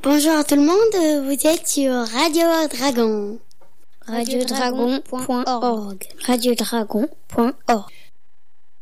Bonjour à tout le monde, vous êtes sur Radio Dragon. radiodragon.org radiodragon.org